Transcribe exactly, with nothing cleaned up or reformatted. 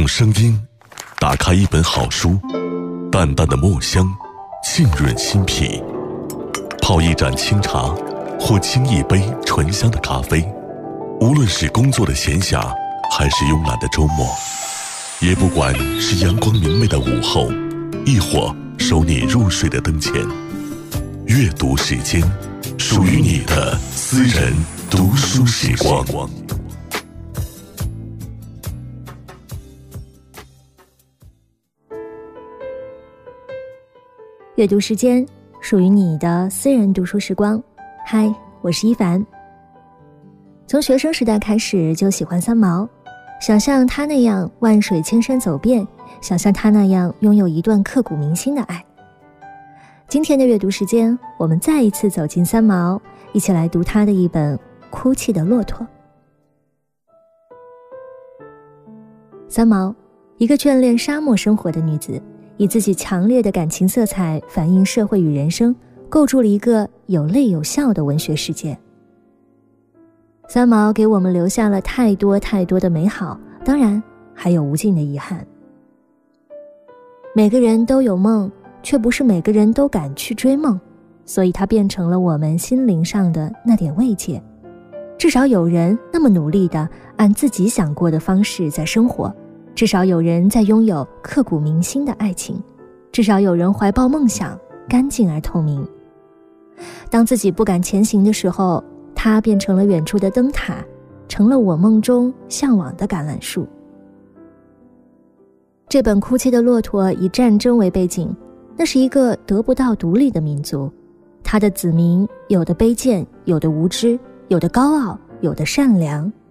用声音打开一本好书，淡淡的墨香浸润心脾，泡一盏清茶或沏一杯醇香的咖啡，无论是工作的闲暇还是慵懒的周末，也不管是阳光明媚的午后，亦或守你入睡的灯前，阅读时间，属于你的私人读书时光。 阅读时间，属于你的私人读书时光。嗨，我是一凡。从学生时代开始就喜欢三毛，想像他那样万水千山走遍，想像他那样拥有一段刻骨铭心的爱。今天的阅读时间，我们再一次走进三毛，一起来读他的一本《哭泣的骆驼》。三毛，一个眷恋沙漠生活的女子，以自己强烈的感情色彩反映社会与人生，构筑了一个有泪有笑的文学世界。三毛给我们留下了太多太多的美好，当然还有无尽的遗憾。每个人都有梦，却不是每个人都敢去追梦，所以它变成了我们心灵上的那点慰藉。至少有人那么努力地按自己想过的方式在生活，至少有人在拥有刻骨铭心的爱情，至少有人怀抱梦想，干净而透明。当自己不敢前行的时候，它变成了远处的灯塔，成了我梦中向往的橄榄树。这本《哭泣的骆驼》以战争为背景，那是一个得不到独立的民族，他的子民有的卑贱，有的无知，有的高傲，有的善良，